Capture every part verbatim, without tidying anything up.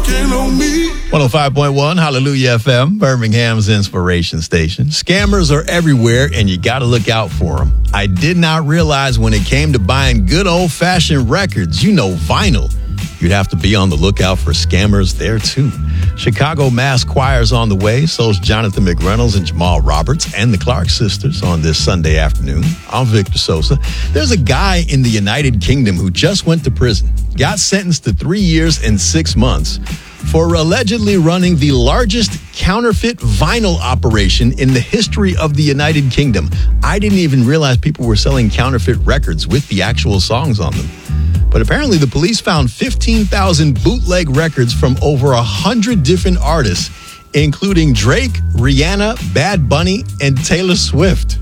working on me. one oh five point one Hallelujah F M, Birmingham's inspiration station. Scammers are everywhere, and you got to look out for them. I did not realize when it came to buying good old-fashioned records, you know, vinyl, you'd have to be on the lookout for scammers there, too. Chicago Mass Choir's on the way. So's Jonathan McReynolds and Jamal Roberts and the Clark Sisters on this Sunday afternoon. I'm Victor Sosa. There's a guy in the United Kingdom who just went to prison, got sentenced to three years and six months for allegedly running the largest counterfeit vinyl operation in the history of the United Kingdom. I didn't even realize people were selling counterfeit records with the actual songs on them. But apparently the police found fifteen thousand bootleg records from over one hundred different artists, including Drake, Rihanna, Bad Bunny, and Taylor Swift.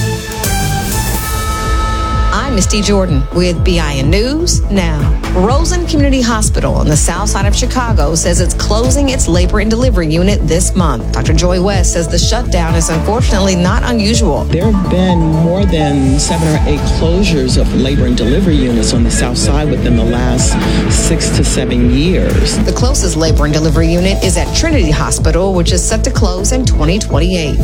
I'm Misty Jordan with B I N News Now. Rosen Community Hospital on the south side of Chicago says it's closing its labor and delivery unit this month. Doctor Joy West says the shutdown is unfortunately not unusual. There have been more than seven or eight closures of labor and delivery units on the south side within the last six to seven years. The closest labor and delivery unit is at Trinity Hospital, which is set to close in twenty twenty-eight.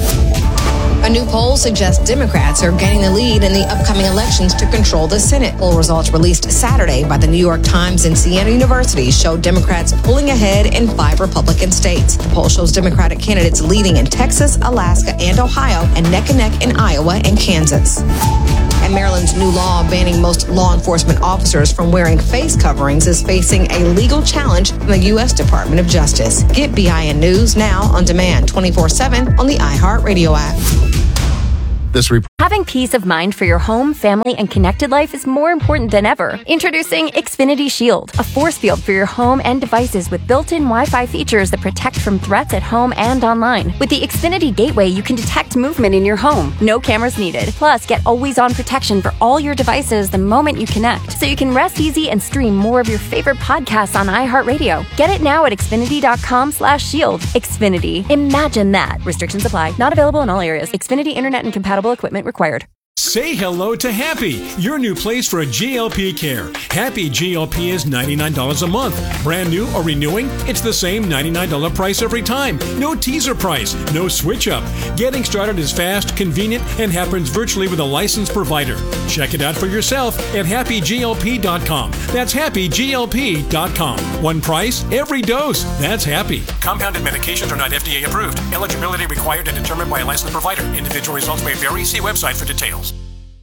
A new poll suggests Democrats are gaining the lead in the upcoming elections to control the Senate. Poll results released Saturday by the New York Times and Siena University show Democrats pulling ahead in five Republican states. The poll shows Democratic candidates leading in Texas, Alaska, and Ohio, and neck and neck in Iowa and Kansas. And Maryland's new law banning most law enforcement officers from wearing face coverings is facing a legal challenge from the U S Department of Justice. Get B I N News Now on demand twenty-four seven on the iHeartRadio app. This report. Having peace of mind for your home, family, and connected life is more important than ever. Introducing Xfinity Shield, a force field for your home and devices with built-in Wi-Fi features that protect from threats at home and online. With the Xfinity Gateway, you can detect movement in your home. No cameras needed. Plus, get always-on protection for all your devices the moment you connect, so you can rest easy and stream more of your favorite podcasts on iHeartRadio. Get it now at Xfinity.com slash shield. Xfinity. Imagine that. Restrictions apply. Not available in all areas. Xfinity Internet and compatible equipment required. Say hello to Happy, your new place for G L P care. Happy G L P is ninety-nine dollars a month. Brand new or renewing, it's the same ninety-nine dollars price every time. No teaser price, no switch up. Getting started is fast, convenient, and happens virtually with a licensed provider. Check it out for yourself at happy G L P dot com. That's happy G L P dot com. One price, every dose. That's Happy. Compounded medications are not F D A approved. Eligibility required and determined by a licensed provider. Individual results may vary. See website for details.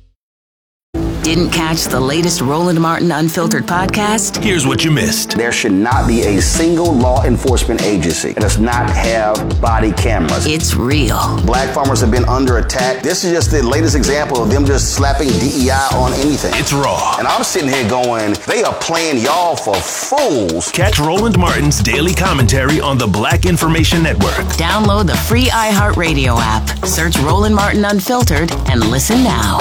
Didn't catch the latest Roland Martin Unfiltered podcast? Here's what you missed. There should not be a single law enforcement agency that does not have body cameras. It's real. Black farmers have been under attack. This is just the latest example of them just slapping D E I on anything. It's raw. And I'm sitting here going, they are playing y'all for fools. Catch Roland Martin's daily commentary on the Black Information Network. Download the free iHeartRadio app. Search Roland Martin Unfiltered and listen now.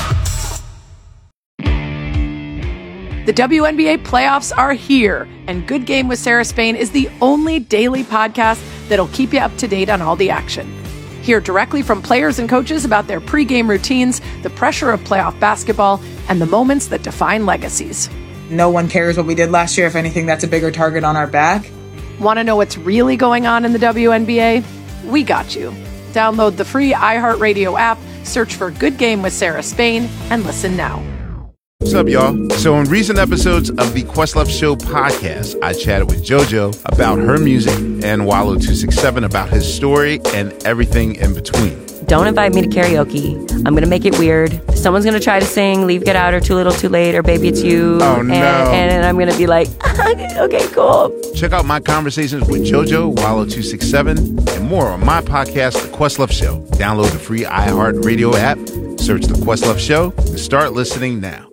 The W N B A playoffs are here, and Good Game with Sarah Spain is the only daily podcast that'll keep you up to date on all the action. Hear directly from players and coaches about their pregame routines, the pressure of playoff basketball, and the moments that define legacies. No one cares what we did last year. If anything, that's a bigger target on our back. Want to know what's really going on in the W N B A? We got you. Download the free iHeartRadio app, search for Good Game with Sarah Spain, and listen now. What's up, y'all? So in recent episodes of the Questlove Show podcast, I chatted with JoJo about her music and Wallow two sixty-seven about his story and everything in between. Don't invite me to karaoke. I'm going to make it weird. Someone's going to try to sing Leave, Get Out, or Too Little, Too Late, or Baby It's You. Oh, no. And, and I'm going to be like, okay, cool. Check out my conversations with JoJo, Wallow two sixty-seven, and more on my podcast, The Questlove Show. Download the free iHeartRadio app, search The Questlove Show, and start listening now.